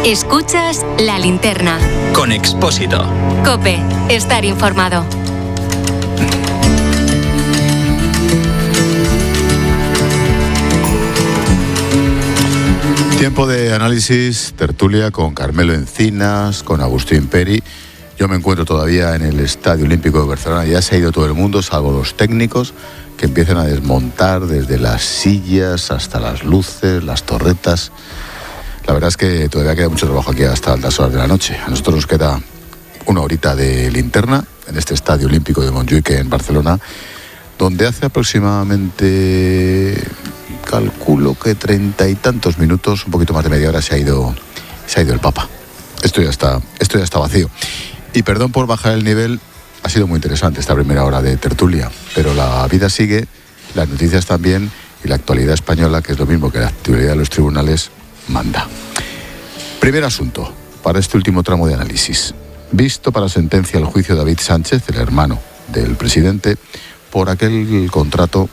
Escuchas La Linterna. Con Expósito. COPE. Estar informado. Tiempo de análisis, tertulia con Carmelo Encinas, con Agustín Peri. Yo me encuentro todavía en el Estadio Olímpico de Barcelona. Ya se ha ido todo el mundo, salvo los técnicos, que empiezan a desmontar desde las sillas hasta las luces, las torretas. La verdad es que todavía queda mucho trabajo aquí hasta altas horas de la noche. A nosotros nos queda una horita de linterna en este Estadio Olímpico de Montjuic en Barcelona, donde hace aproximadamente, calculo que 30 y tantos minutos, un poquito más de media hora, se ha ido el Papa. Esto ya está vacío. Y perdón por bajar el nivel, ha sido muy interesante esta primera hora de tertulia, pero la vida sigue, las noticias también, y la actualidad española, que es lo mismo que la actualidad de los tribunales, manda. Primer asunto, para este último tramo de análisis. Visto para sentencia el juicio de David Sánchez, el hermano del presidente, por aquel contrato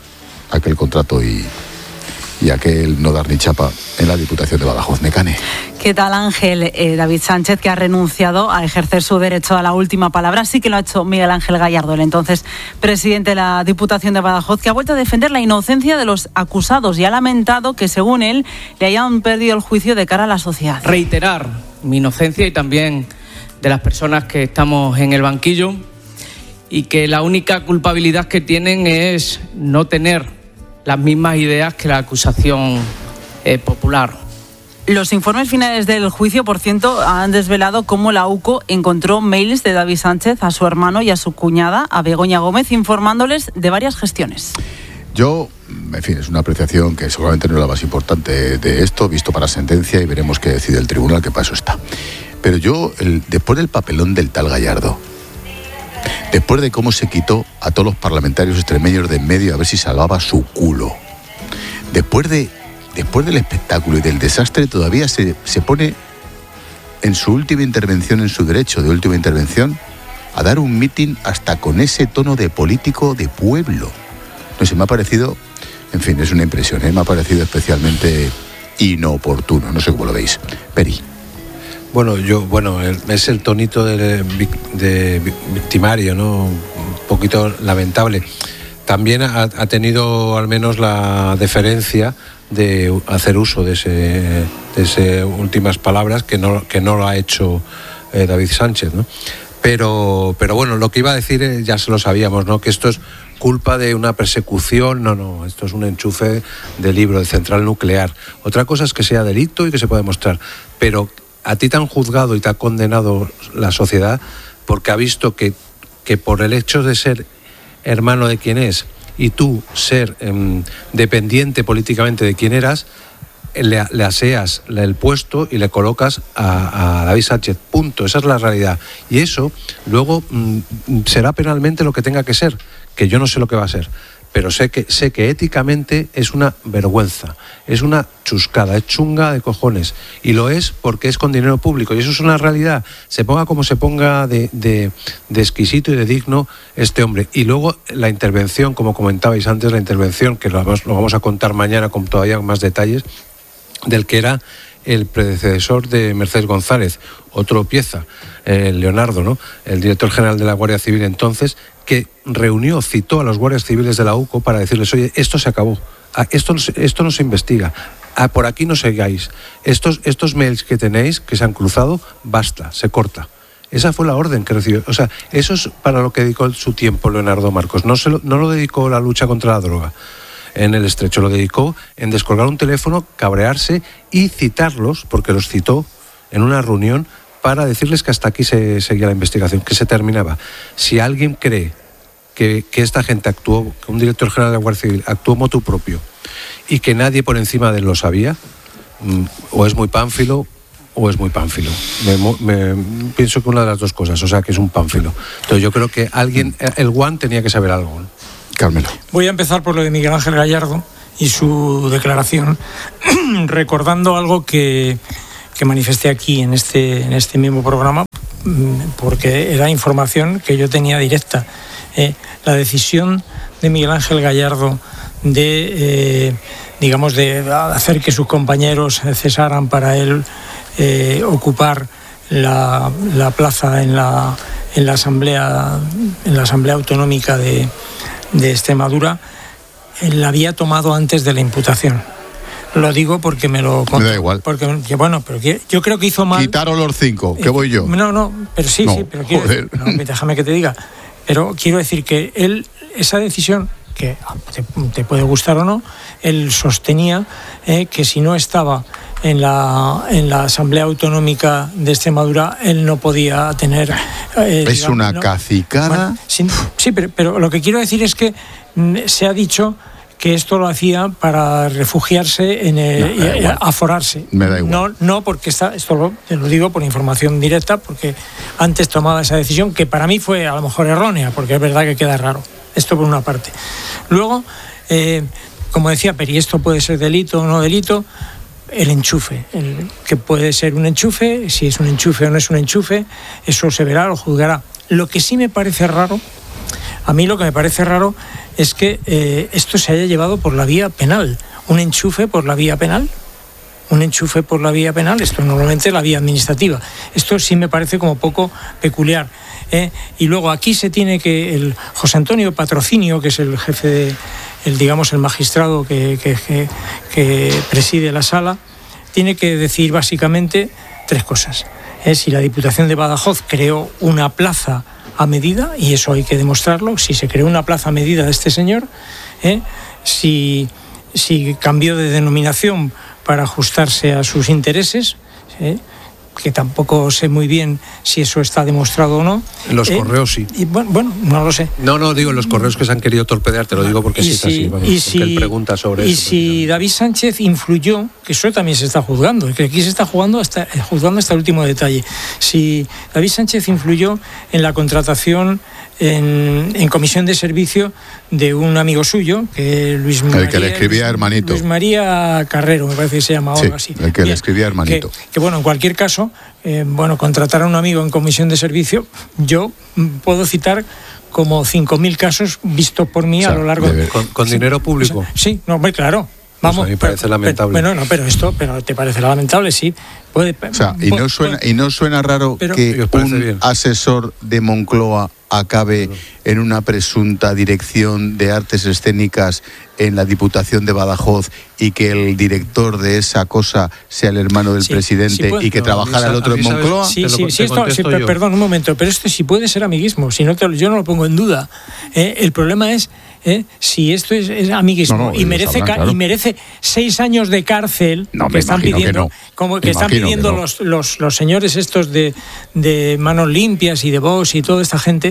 y aquel no dar ni chapa en la Diputación de Badajoz. Necane. ¿Qué tal, Ángel? David Sánchez, que ha renunciado a ejercer su derecho a la última palabra. Sí que lo ha hecho Miguel Ángel Gallardo, el entonces presidente de la Diputación de Badajoz, que ha vuelto a defender la inocencia de los acusados y ha lamentado que, según él, le hayan perdido el juicio de cara a la sociedad. Reiterar mi inocencia y también de las personas que estamos en el banquillo, y que la única culpabilidad que tienen es no tener las mismas ideas que la acusación popular. Los informes finales del juicio, por cierto, han desvelado cómo la UCO encontró mails de David Sánchez a su hermano y a su cuñada, a Begoña Gómez, informándoles de varias gestiones. Yo, en fin, es una apreciación que seguramente no es la más importante de esto, visto para sentencia, y veremos qué decide el tribunal, que para eso está. Pero yo, después del papelón del tal Gallardo, después de cómo se quitó a todos los parlamentarios extremeños de en medio a ver si salvaba su culo, después del espectáculo y del desastre, todavía se pone en su última intervención, en su derecho de última intervención, a dar un mitin hasta con ese tono de político de pueblo. No sé, me ha parecido, en fin, es una impresión, me ha parecido especialmente inoportuno. No sé cómo lo veis. Peri. Es el tonito de victimario, ¿no? Un poquito lamentable. También ha tenido al menos la deferencia de hacer uso de ese últimas palabras que no lo ha hecho David Sánchez, ¿no? Pero bueno, lo que iba a decir ya se lo sabíamos, ¿no? Que esto es culpa de una persecución. No, esto es un enchufe de libro, de central nuclear. Otra cosa es que sea delito y que se pueda demostrar, pero a ti te han juzgado y te ha condenado la sociedad porque ha visto que por el hecho de ser hermano de quien es y tú ser dependiente políticamente de quien eras, le aseas el puesto y le colocas a David Sánchez. Punto. Esa es la realidad. Y eso luego será penalmente lo que tenga que ser, que yo no sé lo que va a ser. Pero sé que éticamente es una vergüenza, es una chuscada, es chunga de cojones. Y lo es porque es con dinero público. Y eso es una realidad. Se ponga como se ponga de exquisito y de digno este hombre. Y luego la intervención, como comentabais antes, la intervención, que lo vamos a contar mañana con todavía más detalles, del que era el predecesor de Mercedes González, otro pieza, Leonardo, ¿no? El director general de la Guardia Civil entonces, que citó a los guardias civiles de la UCO para decirles: oye, esto se acabó, esto no se investiga, por aquí no sigáis, estos mails que tenéis, que se han cruzado, basta, se corta. Esa fue la orden que recibió. O sea, eso es para lo que dedicó su tiempo Leonardo Marcos. No lo dedicó a la lucha contra la droga en el Estrecho, lo dedicó en descolgar un teléfono, cabrearse y citarlos, porque los citó en una reunión para decirles que hasta aquí se seguía la investigación, que se terminaba. Si alguien cree que esta gente actuó, que un director general de la Guardia Civil actuó motu propio y que nadie por encima de él lo sabía, o es muy pánfilo o es muy pánfilo. Pienso que una de las dos cosas, o sea, que es un pánfilo. Entonces yo creo que el Guan tenía que saber algo, ¿no? Carmelo. Voy a empezar por lo de Miguel Ángel Gallardo y su declaración, recordando algo que manifesté aquí en este mismo programa, porque era información que yo tenía directa. La decisión de Miguel Ángel Gallardo de hacer que sus compañeros cesaran para él ocupar la plaza en la Asamblea Autonómica de Extremadura, la había tomado antes de la imputación. Lo digo porque me lo contó. Me da igual. Porque, bueno, pero yo creo que hizo mal. Quitaron los 5, que voy yo. No, pero sí, pero quiero decir, déjame que te diga. Pero quiero decir que él, esa decisión, que te puede gustar o no, él sostenía que si no estaba en la Asamblea Autonómica de Extremadura, él no podía tener... es una cacicada. Bueno, sí, pero lo que quiero decir es que se ha dicho que esto lo hacía para refugiarse y aforarse. Me da igual. No, porque esto lo digo por información directa, porque antes tomaba esa decisión, que para mí fue a lo mejor errónea, porque es verdad que queda raro. Esto por una parte. Luego, como decía Peri, esto puede ser delito o no delito. El enchufe, que puede ser un enchufe, si es un enchufe o no es un enchufe, eso se verá, lo juzgará. Lo que sí me parece raro, a mí lo que me parece raro es que esto se haya llevado por la vía penal. ¿Un enchufe por la vía penal? ¿Un enchufe por la vía penal? Esto normalmente es la vía administrativa. Esto sí me parece como poco peculiar. Y luego aquí se tiene que el José Antonio Patrocinio, que es el jefe el magistrado que preside la sala, tiene que decir básicamente 3 cosas. Si la Diputación de Badajoz creó una plaza a medida, y eso hay que demostrarlo, si se creó una plaza a medida de este señor, si cambió de denominación para ajustarse a sus intereses, que tampoco sé muy bien si eso está demostrado o no. En los correos sí. Y bueno, no lo sé. No, digo, en los correos que se han querido torpedear, te lo digo porque sí es así. Vamos, porque él pregunta sobre eso. Y si David Sánchez influyó, que eso también se está juzgando, que aquí se está juzgando hasta el último detalle. Si David Sánchez influyó en la contratación en comisión de servicio de un amigo suyo, que Luis María... El que le escribía Hermanito. Luis María Carrero, me parece que se llama, algo así. El que le escribía Hermanito. Que bueno, en cualquier caso, contratar a un amigo en comisión de servicio, yo puedo citar como 5.000 casos vistos por mí, o sea, a lo largo de... ¿Con dinero público? Sí, no, claro. Vamos, a mí me parece lamentable. Pero te parece lamentable, sí. Y no suena raro que un asesor de Moncloa acabe en una presunta dirección de artes escénicas en la Diputación de Badajoz y que el director de esa cosa sea el hermano del presidente y que trabajara el otro en Moncloa. Perdón, un momento, pero esto sí puede ser amiguismo, yo no lo pongo en duda. El problema es si esto es amiguismo y merece 6 años de cárcel, que están pidiendo, los señores estos de Manos Limpias y de Vox y toda esta gente,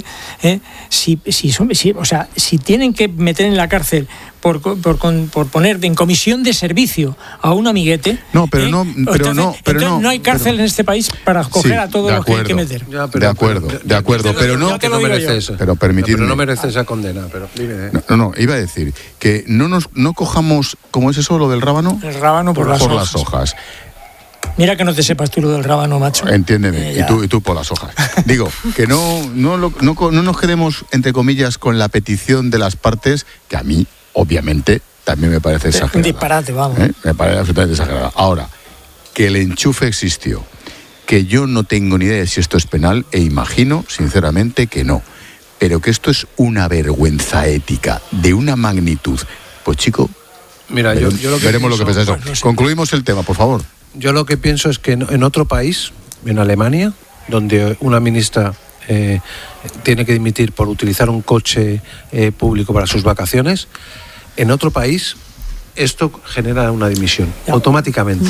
si tienen que meter en la cárcel por poner en comisión de servicio a un amiguete, no hay cárcel en este país para coger a todos los que hay que meter. De acuerdo, pero no merece esa condena. Pero no, iba a decir que no cojamos, ¿cómo es eso lo del rábano? El rábano por las hojas. Mira que no te sepas tú lo del rábano, macho. Entiéndeme, y tú por las hojas. Digo, que no nos quedemos, entre comillas, con la petición de las partes, que a mí, obviamente, también me parece exagerada. Un disparate, vamos. Me parece absolutamente exagerada. Ahora, que el enchufe existió, que yo no tengo ni idea de si esto es penal, e imagino, sinceramente, que no. Pero que esto es una vergüenza ética de una magnitud. Pues chico, mira, veremos lo que piensa eso. Concluimos el tema, por favor. Yo lo que pienso es que en otro país, en Alemania, donde una ministra tiene que dimitir por utilizar un coche público para sus vacaciones, en otro país esto genera una dimisión, automáticamente.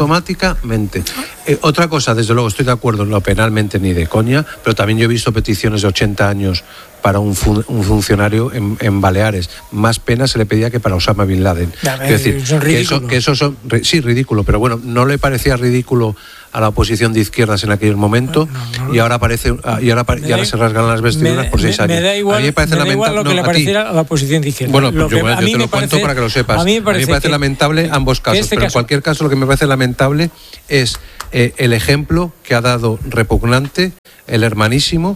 Otra cosa, desde luego, estoy de acuerdo, no penalmente ni de coña, pero también yo he visto peticiones de 80 años para un funcionario en Baleares. Más pena se le pedía que para Osama Bin Laden. Es decir, que eso son... Sí, ridículo, pero bueno, no le parecía ridículo a la oposición de izquierdas en aquel momento, y ahora se rasgan las vestiduras por 6 años. Me da igual lo que le pareciera a la oposición de izquierdas. Bueno, yo te lo cuento para que lo sepas. A mí me parece lamentable ambos casos, pero en cualquier caso lo que me parece lamentable es el ejemplo que ha dado repugnante el hermanísimo,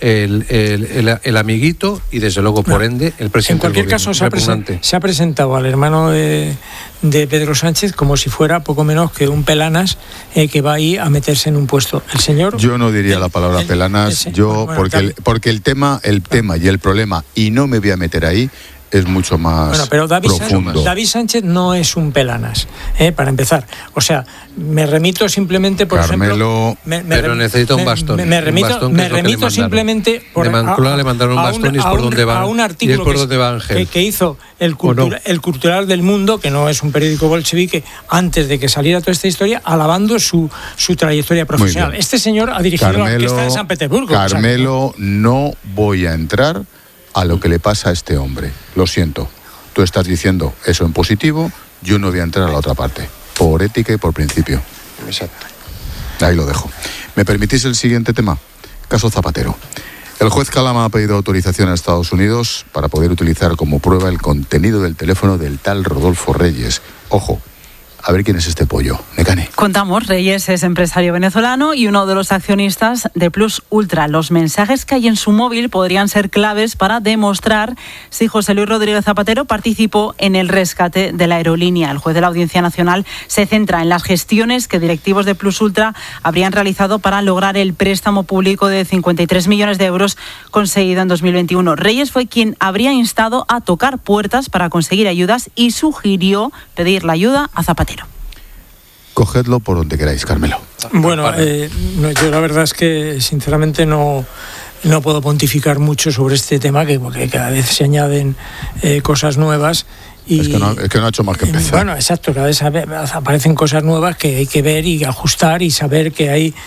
el amiguito y desde luego por ende el presidente. En cualquier caso se ha presentado al hermano de Pedro Sánchez como si fuera poco menos que un pelanas que va ahí a meterse en un puesto. El señor. Yo no diría la palabra pelanas, porque el tema y el problema, y no me voy a meter ahí, es mucho más profundo. David Sánchez no es un pelanas, para empezar. O sea, me remito simplemente, por Carmelo, ejemplo... pero necesita un bastón. Me remito simplemente... De Moncloa le mandaron un bastón y es por donde va. A un artículo que hizo el Cultural del Mundo, que no es un periódico bolchevique, antes de que saliera toda esta historia, alabando su trayectoria profesional. Este señor ha dirigido la orquesta de San Petersburgo. Carmelo, no voy a entrar a lo que le pasa a este hombre. Lo siento. Tú estás diciendo eso en positivo, yo no voy a entrar a la otra parte. Por ética y por principio. Exacto. Ahí lo dejo. ¿Me permitís el siguiente tema? Caso Zapatero. El juez Calama ha pedido autorización a Estados Unidos para poder utilizar como prueba el contenido del teléfono del tal Rodolfo Reyes. Ojo, a ver quién es este pollo. Necane. Contamos, Reyes es empresario venezolano y uno de los accionistas de Plus Ultra. Los mensajes que hay en su móvil podrían ser claves para demostrar si José Luis Rodríguez Zapatero participó en el rescate de la aerolínea. El juez de la Audiencia Nacional se centra en las gestiones que directivos de Plus Ultra habrían realizado para lograr el préstamo público de 53 millones de euros conseguido en 2021. Reyes fue quien habría instado a tocar puertas para conseguir ayudas y sugirió pedir la ayuda a Zapatero. Cogedlo por donde queráis, Carmelo. Bueno, yo la verdad es que sinceramente no puedo pontificar mucho sobre este tema, porque cada vez se añaden cosas nuevas. Y, es que no ha hecho más que empezar. Bueno, exacto, cada vez aparecen cosas nuevas que hay que ver y ajustar y saber que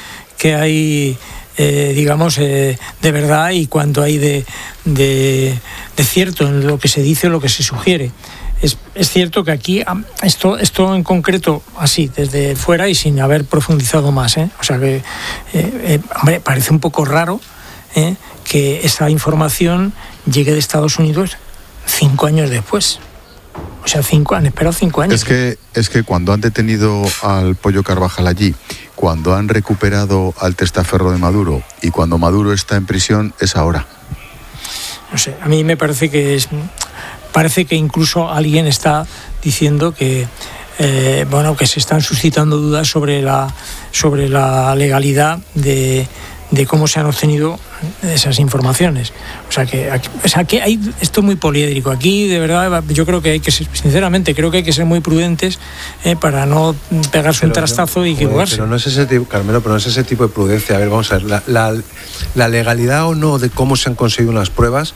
hay digamos, de verdad y cuánto hay de cierto en lo que se dice o lo que se sugiere. Es cierto que aquí, esto en concreto, así, desde fuera y sin haber profundizado más, o sea que, hombre, parece un poco raro que esa información llegue de Estados Unidos 5 años después. O sea, han esperado 5 años. Es que cuando han detenido al Pollo Carvajal allí, cuando han recuperado al testaferro de Maduro y cuando Maduro está en prisión, es ahora. No sé, a mí me parece que incluso alguien está diciendo que que se están suscitando dudas sobre la legalidad de cómo se han obtenido esas informaciones. O sea que aquí hay esto es muy poliédrico. Aquí de verdad yo creo que hay que ser, sinceramente creo que hay que ser muy prudentes para no pegarse un trastazo y equivocarse. Pero no es ese tipo, Carmelo, pero no es ese tipo de prudencia. A ver, vamos a ver, la legalidad o no de cómo se han conseguido unas pruebas.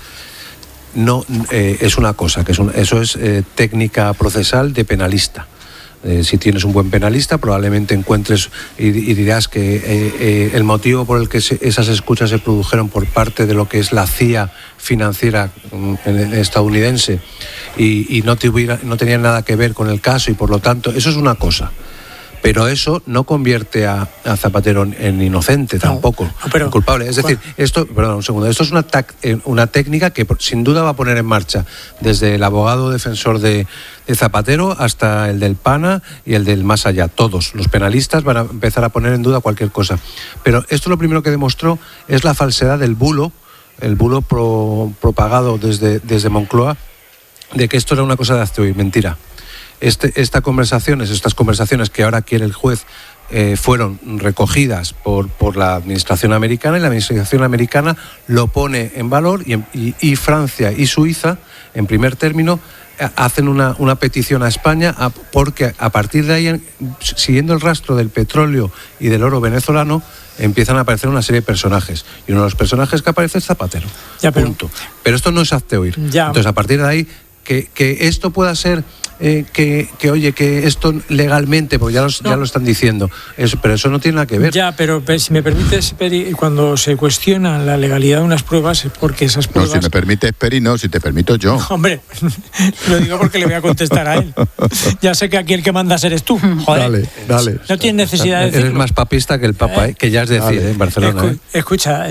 No, es una cosa, eso es técnica procesal de penalista. Si tienes un buen penalista, probablemente encuentres y dirás que el motivo por el que esas escuchas se produjeron por parte de lo que es la CIA financiera estadounidense y no tenían nada que ver con el caso y por lo tanto, eso es una cosa. Pero eso no convierte a Zapatero en inocente tampoco, en culpable. Es decir, esto es una técnica que sin duda va a poner en marcha desde el abogado defensor de Zapatero hasta el del PANA y el del más allá. Todos los penalistas van a empezar a poner en duda cualquier cosa. Pero esto lo primero que demostró es la falsedad del bulo, el bulo propagado desde Moncloa, de que esto era una cosa de hazte oír, mentira. Estas conversaciones que ahora quiere el juez fueron recogidas por la administración americana y la administración americana lo pone en valor y Francia y Suiza, en primer término, hacen una petición a España porque a partir de ahí, siguiendo el rastro del petróleo y del oro venezolano, empiezan a aparecer una serie de personajes. Y uno de los personajes que aparece es Zapatero. Punto. Pero esto no es hazte oír. Entonces, a partir de ahí, que esto pueda ser que esto legalmente, porque ya lo están diciendo, pero eso no tiene nada que ver. Ya, pero si me permites, Peri, cuando se cuestiona la legalidad de unas pruebas es porque esas pruebas... No, si me permites, Peri, no, si te permito yo. Hombre, lo digo porque le voy a contestar a él. Ya sé que aquí el que mandas eres tú. Joder. Dale. No tienes necesidad de decirlo. Eres más papista que el Papa, que ya es decir, en Barcelona. Escucha,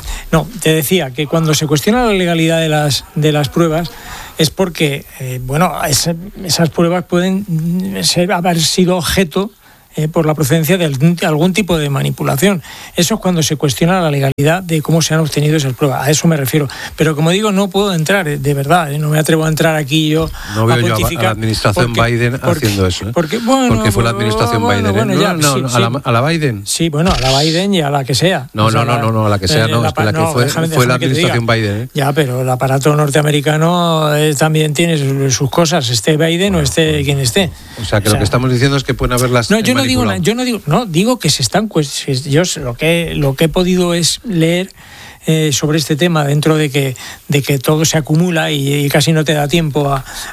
te decía que cuando se cuestiona la legalidad de las pruebas es porque, esas pruebas pueden haber sido objeto por la procedencia de algún tipo de manipulación. Eso es cuando se cuestiona la legalidad de cómo se han obtenido esas pruebas. A eso me refiero. Pero como digo, no puedo entrar, de verdad, no me atrevo a entrar aquí yo no veo a pontificar. Yo a la administración Biden haciendo eso. Porque fue la administración Biden. A la Biden. Sí, bueno, a la Biden y a la que sea. No, a la que sea, no, es que la que fue la administración Biden. Ya, pero el aparato norteamericano también tiene sus cosas, esté Biden o esté quien esté. O sea, que lo que estamos diciendo es que pueden haberlas. No, yo digo que se están. Pues yo lo que he podido es leer sobre este tema, dentro de que todo se acumula y casi no te da tiempo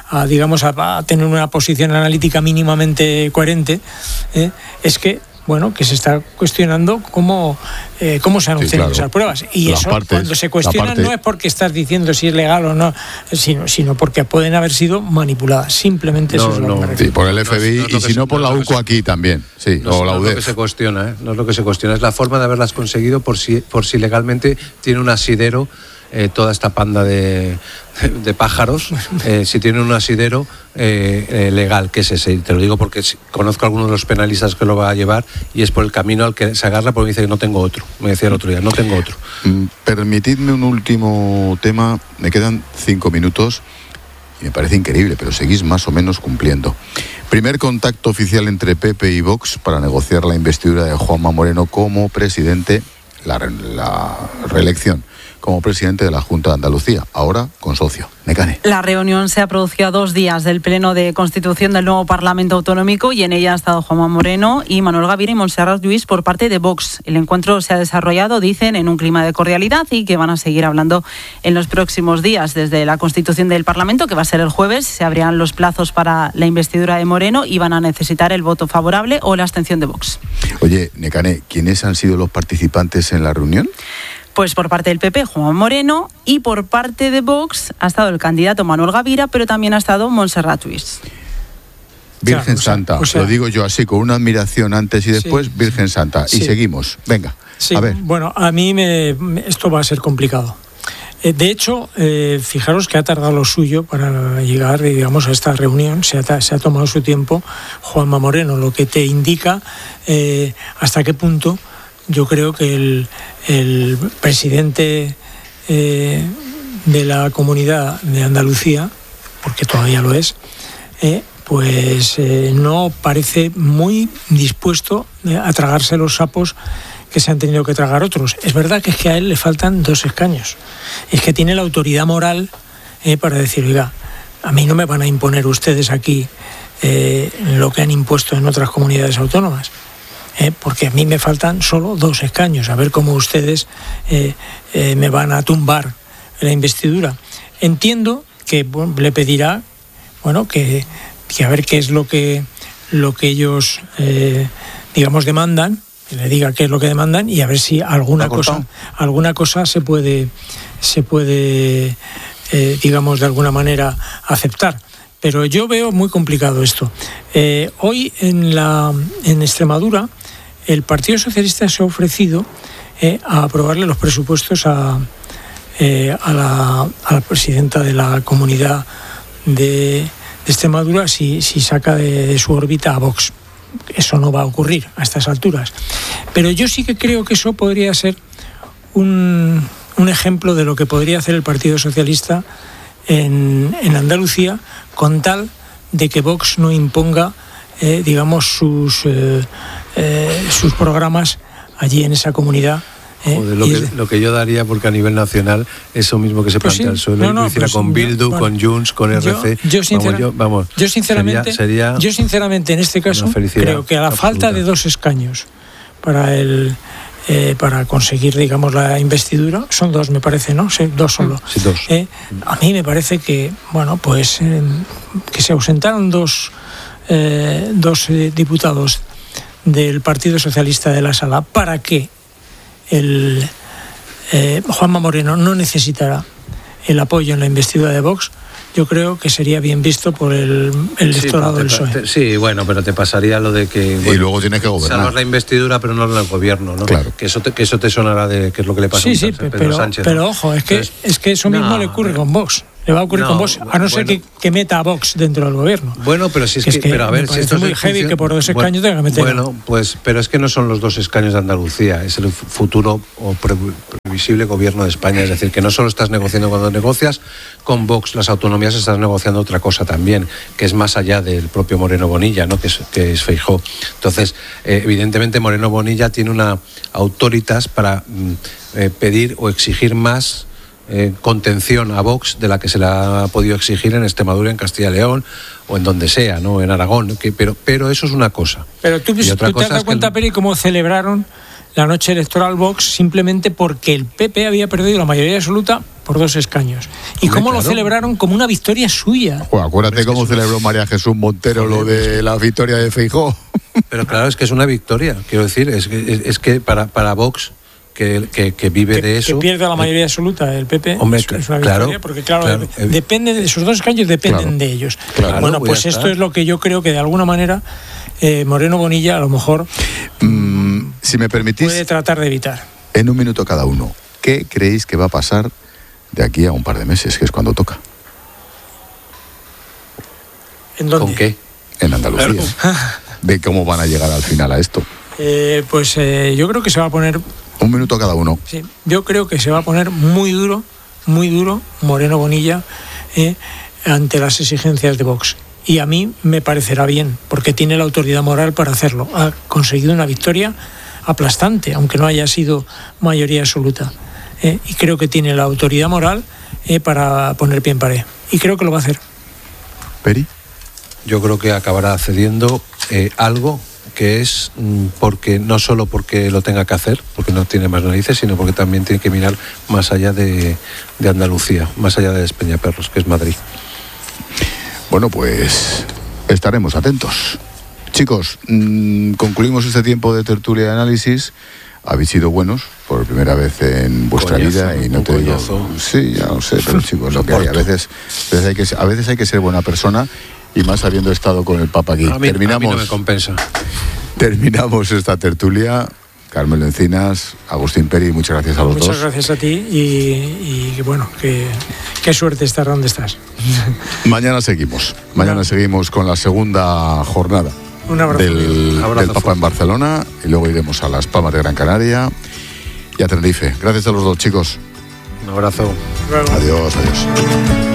a tener una posición analítica mínimamente coherente, es que que se está cuestionando cómo se han obtenido esas pruebas. Y eso, cuando se cuestiona, no es porque estás diciendo si es legal o no, sino porque pueden haber sido manipuladas. Simplemente eso es lo que me refiero. Sí, por el FBI y si no por la UCO aquí también. Sí, o la UDEF. No es lo que se cuestiona, no es lo que se cuestiona, es la forma de haberlas conseguido por si legalmente tiene un asidero. Toda esta panda de pájaros, si tienen un asidero legal, que es ese. Te lo digo porque conozco a algunos de los penalistas que lo va a llevar y es por el camino al que se agarra, porque me dice que no tengo otro. Me decía el otro día, no tengo otro. Permitidme un último tema, me quedan 5 minutos y me parece increíble, pero seguís más o menos cumpliendo. Primer contacto oficial entre PP y Vox para negociar la investidura de Juanma Moreno como presidente, la reelección como presidente de la Junta de Andalucía, ahora con socio. Nekane. La reunión se ha producido a 2 días del Pleno de Constitución del nuevo Parlamento Autonómico y en ella ha estado Juanma Moreno y Manuel Gavira y Montserrat Lluís por parte de Vox. El encuentro se ha desarrollado, dicen, en un clima de cordialidad y que van a seguir hablando en los próximos días. Desde la Constitución del Parlamento, que va a ser el jueves, se abrirán los plazos para la investidura de Moreno y van a necesitar el voto favorable o la abstención de Vox. Oye, Nekane, ¿quiénes han sido los participantes en la reunión? Pues por parte del PP, Juanma Moreno, y por parte de Vox ha estado el candidato Manuel Gavira, pero también ha estado Montserrat Lluís. Virgen Santa, lo digo yo así, con una admiración antes y después, sí, Virgen Santa. Y seguimos, venga, sí, a ver. Bueno, a mí esto va a ser complicado. De hecho, fijaros que ha tardado lo suyo para llegar, digamos, a esta reunión. Se ha tomado su tiempo Juanma Moreno, lo que te indica hasta qué punto yo creo que el presidente de la Comunidad de Andalucía, porque todavía lo es, no parece muy dispuesto a tragarse los sapos que se han tenido que tragar otros. Es verdad que a él le faltan 2 escaños. Es que tiene la autoridad moral para decir, oiga, a mí no me van a imponer ustedes aquí lo que han impuesto en otras comunidades autónomas. Porque a mí me faltan solo 2 escaños, a ver cómo ustedes me van a tumbar la investidura. Entiendo que le pedirá, que a ver qué es lo que ellos, digamos, demandan, que le diga qué es lo que demandan y a ver si alguna cosa se puede digamos, de alguna manera aceptar. Pero yo veo muy complicado esto. Hoy en Extremadura el Partido Socialista se ha ofrecido a aprobarle los presupuestos a la presidenta de la Comunidad de Extremadura si saca de su órbita a Vox. Eso no va a ocurrir a estas alturas. Pero yo sí que creo que eso podría ser un ejemplo de lo que podría hacer el Partido Socialista en Andalucía, con tal de que Vox no imponga digamos sus programas allí en esa comunidad. Lo que yo daría, porque a nivel nacional eso mismo que se plantea el suelo, lo hiciera con Bildu, con Junts, con RC. Yo sinceramente en este caso creo que a la falta de 2 escaños para conseguir, digamos, la investidura, son 2, me parece, ¿no? Sí, 2 solo. Sí, 2. A mí me parece que, que se ausentaron dos diputados del Partido Socialista de la Sala para que Juanma Moreno no necesitara el apoyo en la investidura de Vox. Yo creo que sería bien visto por el electorado del PSOE. Sí, bueno, pero te pasaría lo de que... y luego tienes que gobernar. Salvar la investidura, pero no el gobierno, ¿no? Claro. Que eso te sonará de qué es lo que le pasa a Pedro Sánchez. Pero ojo, es que eso mismo le ocurre con Vox. Le va a ocurrir con Vox, a no ser que meta a Vox dentro del gobierno. Bueno, pero si es que pero a ver, si esto es muy heavy que por 2 escaños tenga que meter. Bueno, pues, pero es que no son los 2 escaños de Andalucía, es el futuro o previsible gobierno de España. Es decir, que no solo estás negociando cuando negocias con Vox las autonomías, estás negociando otra cosa también, que es más allá del propio Moreno Bonilla, ¿no? que es Feijóo. Entonces, evidentemente Moreno Bonilla tiene una autoritas para pedir o exigir más contención a Vox de la que se le ha podido exigir en Extremadura, en Castilla y León o en donde sea, ¿no? En Aragón, pero eso es una cosa. Pero tú te has dado cuenta, Peri, cómo celebraron la noche electoral Vox simplemente porque el PP había perdido la mayoría absoluta por 2 escaños. Y cómo lo celebraron como una victoria suya. Bueno, acuérdate cómo celebró María Jesús Montero lo de la victoria de Feijóo. Pero claro, es que es una victoria, quiero decir, es que para Vox, que vive de eso. Que pierda la mayoría absoluta el PP. Hombre, es una victoria, porque claro, depende de esos 2 escaños, dependen de ellos. Claro, bueno, pues esto es lo que yo creo que de alguna manera Moreno Bonilla a lo mejor si me permitís, puede tratar de evitar. En 1 minuto cada uno, ¿qué creéis que va a pasar de aquí a un par de meses, que es cuando toca? ¿En dónde? ¿Con qué? En Andalucía. ¿De cómo van a llegar al final a esto? Pues yo creo que se va a poner... 1 minuto cada uno. Sí, yo creo que se va a poner muy duro Moreno Bonilla ante las exigencias de Vox. Y a mí me parecerá bien, porque tiene la autoridad moral para hacerlo. Ha conseguido una victoria aplastante, aunque no haya sido mayoría absoluta. Y creo que tiene la autoridad moral para poner pie en pared. Y creo que lo va a hacer. ¿Peri? Yo creo que acabará cediendo algo que es porque no solo porque lo tenga que hacer, porque no tiene más narices, sino porque también tiene que mirar más allá de Andalucía, más allá de Despeñaperros, que es Madrid. Bueno, pues estaremos atentos. Chicos, concluimos este tiempo de tertulia y análisis. Habéis sido buenos por primera vez en vuestra vida y no te digo... Sí, ya lo sé, pero chicos, lo que hay. A veces hay que ser buena persona y más habiendo estado con el Papa aquí. A mí no me compensa. Terminamos esta tertulia. Carmelo Encinas, Agustín Peri, muchas gracias a los dos. Muchas gracias a ti y bueno, qué suerte estar donde estás. Mañana seguimos con la segunda jornada del Papa en Barcelona y luego iremos a Las Palmas de Gran Canaria y a Tenerife. Gracias a los dos, chicos. Un abrazo. Adiós.